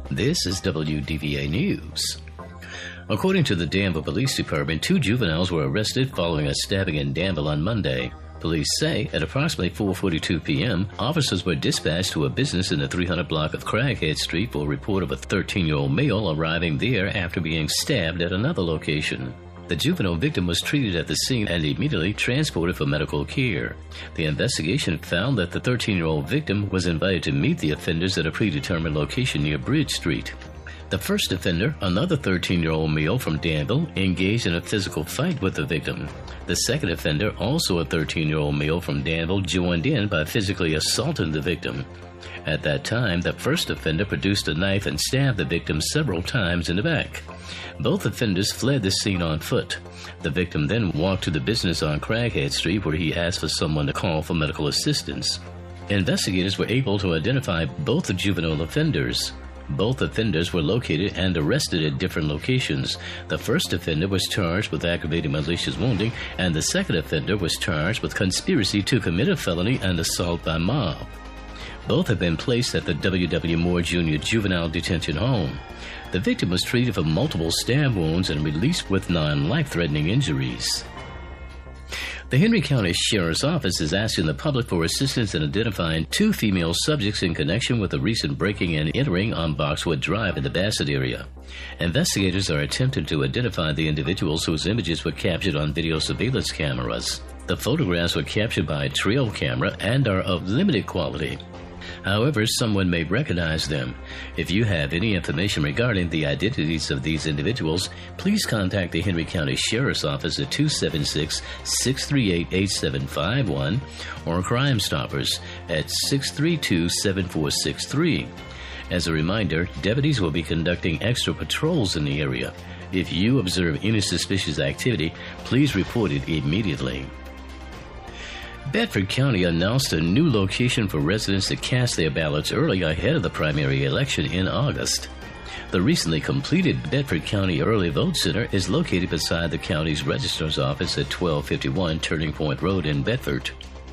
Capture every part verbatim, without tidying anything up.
This is W D V A News. According to the Danville Police Department, two juveniles were arrested following a stabbing in Danville on Monday. Police say at approximately four forty-two p.m., officers were dispatched to a business in the three hundred block of Craighead Street for a report of a thirteen-year-old male arriving there after being stabbed at another location. The juvenile victim was treated at the scene and immediately transported for medical care. The investigation found that the thirteen-year-old victim was invited to meet the offenders at a predetermined location near Bridge Street. The first offender, another thirteen-year-old male from Danville, engaged in a physical fight with the victim. The second offender, also a thirteen-year-old male from Danville, joined in by physically assaulting the victim. At that time, the first offender produced a knife and stabbed the victim several times in the back. Both offenders fled the scene on foot. The victim then walked to the business on Craighead Street where he asked for someone to call for medical assistance. Investigators were able to identify both the juvenile offenders. Both offenders were located and arrested at different locations. The first offender was charged with aggravated malicious wounding, and the second offender was charged with conspiracy to commit a felony and assault by mob. Both have been placed at the W W Moore Junior Juvenile Detention Home. The victim was treated for multiple stab wounds and released with non-life-threatening injuries. The Henry County Sheriff's Office is asking the public for assistance in identifying two female subjects in connection with a recent breaking and entering on Boxwood Drive in the Bassett area. Investigators are attempting to identify the individuals whose images were captured on video surveillance cameras. The photographs were captured by a trail camera and are of limited quality. However, someone may recognize them. If you have any information regarding the identities of these individuals, please contact the Henry County Sheriff's Office at two seven six, six three eight, eight seven five one or Crime Stoppers at six three two, seven four six three. As a reminder, deputies will be conducting extra patrols in the area. If you observe any suspicious activity, please report it immediately. Bedford County announced a new location for residents to cast their ballots early ahead of the primary election in August. The recently completed Bedford County Early Vote Center is located beside the county's registrar's office at twelve fifty-one Turning Point Road in Bedford.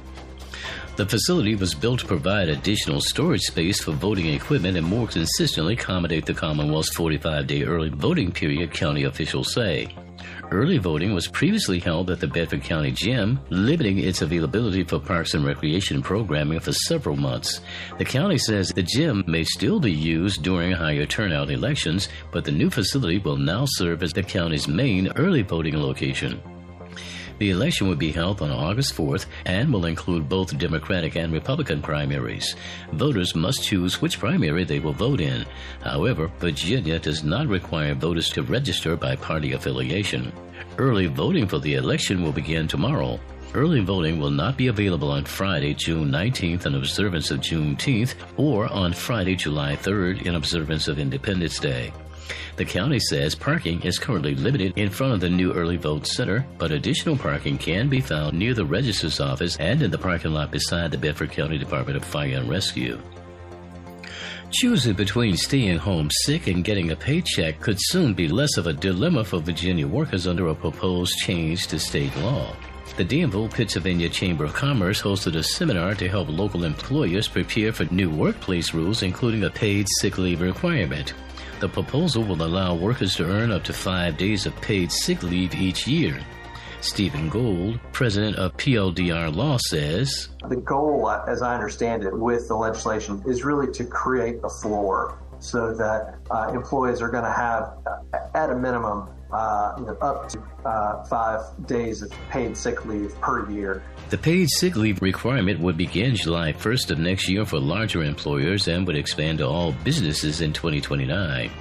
The facility was built to provide additional storage space for voting equipment and more consistently accommodate the Commonwealth's forty-five day early voting period, county officials say. Early voting was previously held at the Bedford County Gym, limiting its availability for parks and recreation programming for several months. The county says the gym may still be used during higher turnout elections, but the new facility will now serve as the county's main early voting location. The election will be held on August fourth and will include both Democratic and Republican primaries. Voters must choose which primary they will vote in. However, Virginia does not require voters to register by party affiliation. Early voting for the election will begin tomorrow. Early voting will not be available on Friday, June nineteenth in observance of Juneteenth or on Friday, July third in observance of Independence Day. The county says parking is currently limited in front of the new Early Vote Center, but additional parking can be found near the registrar's office and in the parking lot beside the Bedford County Department of Fire and Rescue. Choosing between staying home sick and getting a paycheck could soon be less of a dilemma for Virginia workers under a proposed change to state law. The Danville, Pennsylvania Chamber of Commerce hosted a seminar to help local employers prepare for new workplace rules, including a paid sick leave requirement. The proposal will allow workers to earn up to five days of paid sick leave each year. Stephen Gold, president of P L D R Law, says, the goal, as I understand it, with the legislation is really to create a floor so that uh, employees are going to have, uh, at a minimum, uh, you know, up to uh, five days of paid sick leave per year. The paid sick leave requirement would begin July first of next year for larger employers and would expand to all businesses in twenty twenty-nine.